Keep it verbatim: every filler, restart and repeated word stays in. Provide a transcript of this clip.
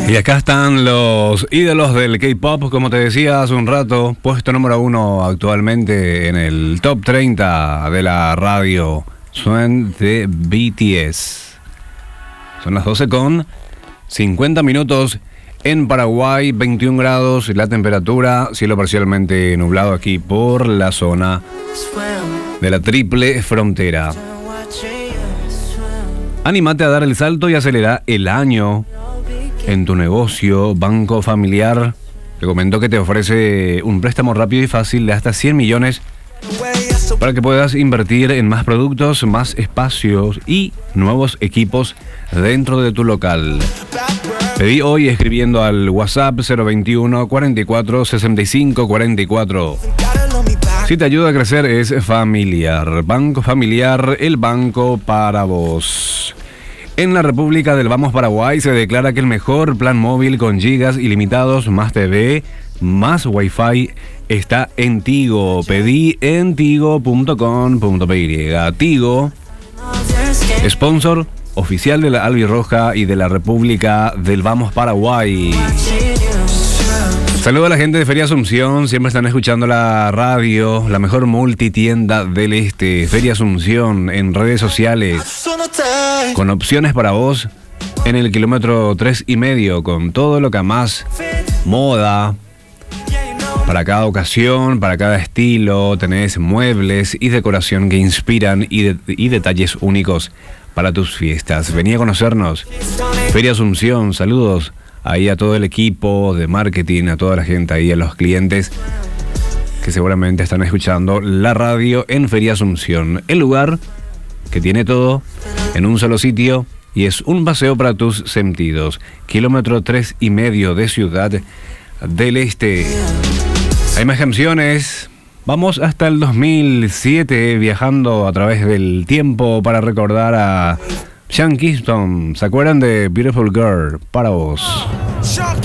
Y acá están los ídolos del K-pop, como te decía hace un rato, puesto número uno actualmente en el top treinta de la radio. Son de B T S. Son las doce con cincuenta minutos en Paraguay, veintiún grados la temperatura, cielo parcialmente nublado aquí por la zona de la triple frontera. Anímate a dar el salto y acelera el año en tu negocio. Banco Familiar te comento que te ofrece un préstamo rápido y fácil de hasta cien millones para que puedas invertir en más productos, más espacios y nuevos equipos dentro de tu local. Pedí hoy escribiendo al WhatsApp cero veintiuno, cuarenta y cuatro, sesenta y cinco, cuarenta y cuatro. Si te ayuda a crecer es Familiar. Banco Familiar, el banco para vos. En la República del Vamos Paraguay se declara que el mejor plan móvil con gigas ilimitados, más T V, más Wi-Fi está en Tigo. Pedí en tigo punto com punto p y. Tigo, sponsor oficial de la Albirroja y de la República del Vamos Paraguay. Saludo a la gente de Feria Asunción, siempre están escuchando la radio, la mejor multitienda del este. Feria Asunción en redes sociales, con opciones para vos en el kilómetro tres y medio, con todo lo que amás, moda, para cada ocasión, para cada estilo. Tenés muebles y decoración que inspiran y, de, y detalles únicos para tus fiestas. Vení a conocernos. Feria Asunción, saludos ahí a todo el equipo de marketing, a toda la gente ahí, a los clientes que seguramente están escuchando la radio en Feria Asunción. El lugar que tiene todo en un solo sitio y es un paseo para tus sentidos. Kilómetro tres y medio de Ciudad del Este. Hay más canciones. Vamos hasta el dos mil siete viajando a través del tiempo para recordar a Sean Kingston. ¿Se acuerdan de Beautiful Girl? Para vos.